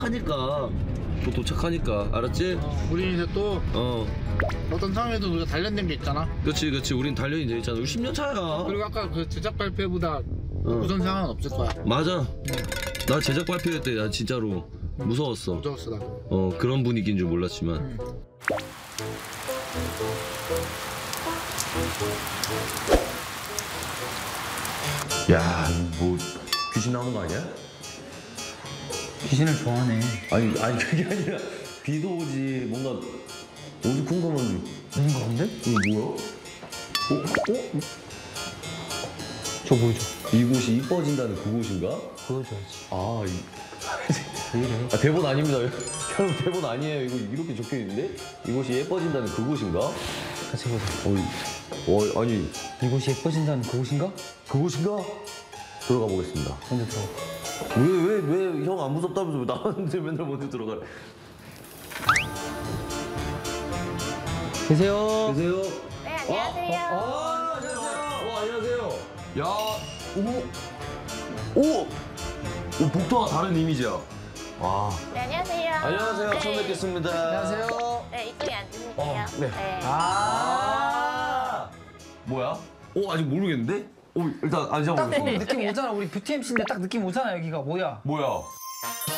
하니까 또 도착하니까 알았지? 우리 이제 또 어 어떤 상황에도 우리가 단련된 게 있잖아. 그렇지 우린 단련이 돼 있잖아. 우리 10년 차야. 그리고 아까 그 제작 발표보다 우선 상황은 없을 거야. 맞아. 나 제작 발표 때 나 진짜로 무서웠어. 무서웠어 나도. 그런 분위기인 줄 몰랐지만. 야, 뭐 귀신 나오는 거 아니야? 귀신을 좋아하네. 아니 그게 아니라 비도 오지 뭔가 어두컴컴한 아닌 것 같은데? 이거 뭐야? 저 뭐죠? 이곳이 이뻐진다는 그곳인가? 보여줘야지. 왜 이래? 대본 아닙니다. 형 대본 아니에요. 이거 이렇게 적혀 있는데 이곳이 예뻐진다는 그곳인가? 같이 보자. 아니 이곳이 예뻐진다는 그곳인가? 그곳인가? 들어가 보겠습니다. 먼저 들어가. 왜 형 안 무섭다면서 왜 나한테 맨날 먼저 들어가? 계세요. 계세요? 네, 안녕하세요. 안녕하세요. 안녕하세요. 야, 오, 복도와 다른 이미지야. 와. 네, 안녕하세요. 안녕하세요. 네. 처음 뵙겠습니다. 안녕하세요. 네, 이쪽에 앉으실게요. 네. 뭐야? 아직 모르겠는데? 일단 앉아보겠습니다. 느낌 오잖아. 우리 뷰티 MC인데 딱 느낌 오잖아. 여기가 뭐야? 뭐야?